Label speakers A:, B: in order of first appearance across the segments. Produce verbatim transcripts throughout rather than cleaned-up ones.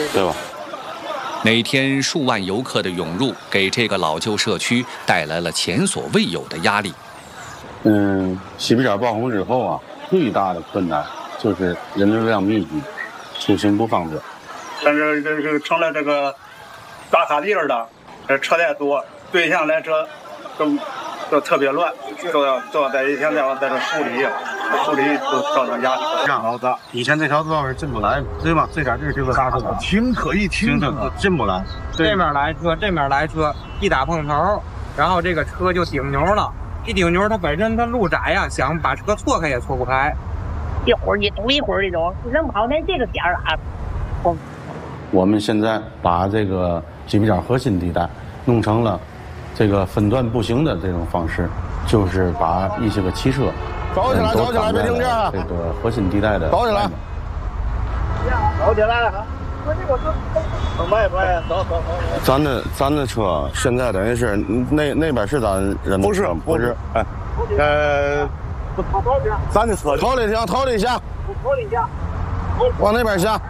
A: 对吧？
B: 每天数万游客的涌入，给这个老旧社区带来了前所未有的压力。
A: 嗯，西北角爆红之后啊，最大的困难就是人流量密集，出行不方便。
C: 但是这是成了这个打卡地儿的，这车太多，对向来车都都特别乱，都要都要在一天在往在这处理，处理都造成压力。
A: 老子以前这条道是进不来，对吧？这点地儿就是大车道，
D: 停可以停，
A: 进不来。
E: 这面来车，这面来车，一打碰头，然后这个车就顶牛了。一顶牛，它本身它路窄呀，想把车错开也错不开。
F: 一会儿一堵一会儿一堵，人跑在这个点儿啊。哦，
A: 我们现在把这个西北角核心地带弄成了这个分段步行的这种方式，就是把一些个汽车
D: 走起来，走起来，别停车！
A: 这个核心地带的
D: 走起来，
C: 走起来了。我这个车，慢慢走走走。
D: 咱的咱的车现在等于是那那边是咱人不是不是哎，呃，咱的车头里停头里下，
C: 头里下，
D: 往那边下。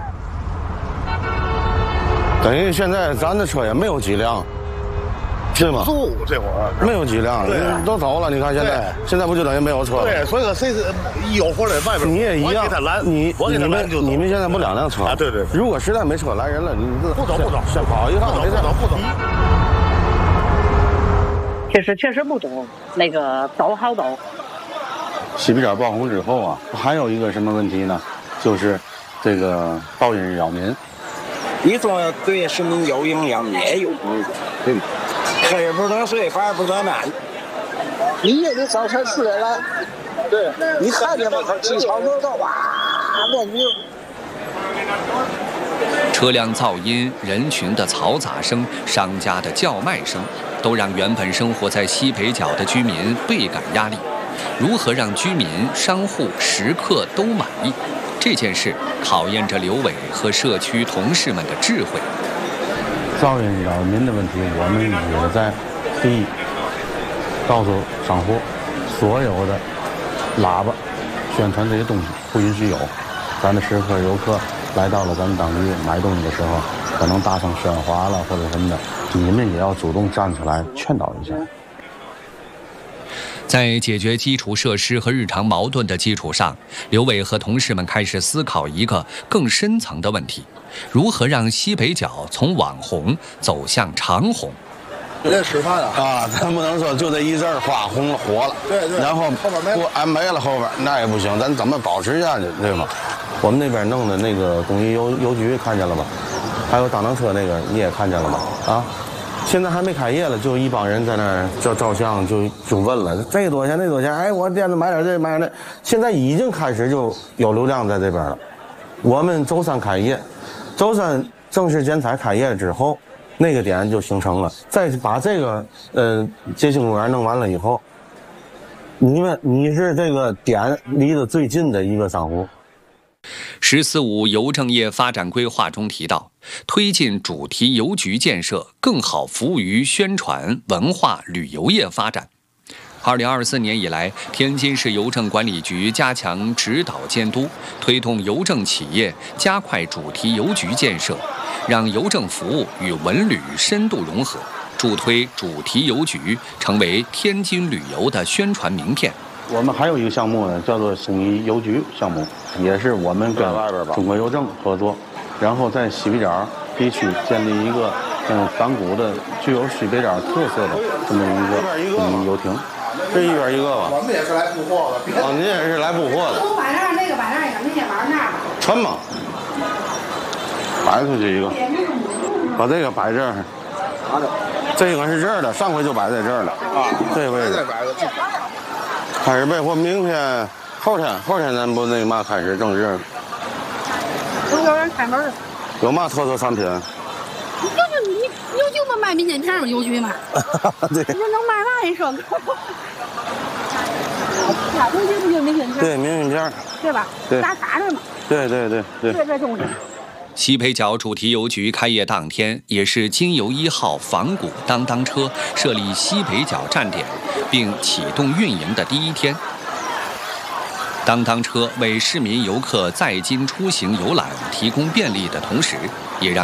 D: 等于现在咱的车也没有几辆，是吗？走这会儿没有几辆，都走了。你看现在现在不就等于没有车了？
G: 对，所以说谁是一有活在外边，
D: 你也一样。你
G: 你
D: 们你们现在不两辆车
G: 啊？对对。
D: 如果实在没车来人了，你
G: 不走不走，
D: 先跑一趟，
G: 不走不走。
F: 确实确实不懂，那个走好走。
A: 西北角爆红之后啊，还有一个什么问题呢？就是这个噪音扰民。
H: 你说对市民有影响也有影响，对吗？黑也不能睡，白也不能安。
G: 你也得找车出来了，对，你看见了，他机场都到哇，那你。
B: 车辆噪音、人群的嘈杂声、商家的叫卖声，都让原本生活在西北角的居民倍感压力。如何让居民、商户、食客都满意？这件事考验着刘伟和社区同事们的智慧。
A: 噪音扰民的问题，我们也在第一告诉商户，所有的喇叭宣传这些东西不允许有。咱的食客、游客来到了咱们当地买东西的时候，可能大声喧哗了或者什么的，你们也要主动站出来劝导一下。
B: 在解决基础设施和日常矛盾的基础上，刘伟和同事们开始思考一个更深层的问题：如何让西北角从网红走向长红？
G: 这吃饭啊
D: 啊，咱不能说就这一阵儿花红了火了，
G: 对对，
D: 然后
G: 后边没
D: 过哎没了后边那也不行，咱怎么保持下去，对吗？我们那边弄的那个公益邮邮局看见了吧？还有当当车那个你也看见了吧？啊。现在还没开业了，就一帮人在那儿照照相，就就问了这多少钱那多少钱？哎，我店子买点这买点那，现在已经开始就有流量在这边了。我们周三开业，周三正式剪彩开业之后，那个点就形成了。再把这个呃街心公园弄完了以后，你们你是这个点离得最近的一个商户。
A: 我们还有一个项目呢，叫做公益邮局项目，也是我们跟中国邮政合作，然后在西北角地区建立一个嗯反古的、具有西北角特色的这么一个公益游艇。这一边一个吧。
G: 我们也是来补货的。
D: 哦，您也是来补货的。
I: 我摆那儿，那个摆那儿，你先玩那儿吧。
D: 沉吗？
A: 摆出去一个，把这个摆这儿。这个是这儿的，上回就摆在这儿了。啊，这位置。
G: 再摆个。
D: 开始备货，明天、后天、后天咱不那嘛开始正式。
I: 都有人开门。
D: 有嘛特色产品？
I: 你就是你邮局不卖明信片吗？邮局嘛。
D: 对。
I: 你能卖嘛一声？邮局不就明信片？
D: 对，明信片。
I: 对吧？
D: 对。
I: 打卡的嘛。
D: 对对对对。
I: 对这东西。
B: 西北角主题邮局开业当天，也是京邮一号仿古当当车设立西北角站点并启动运营的第一天。当当车为市民游客在京出行游览提供便利的同时，也让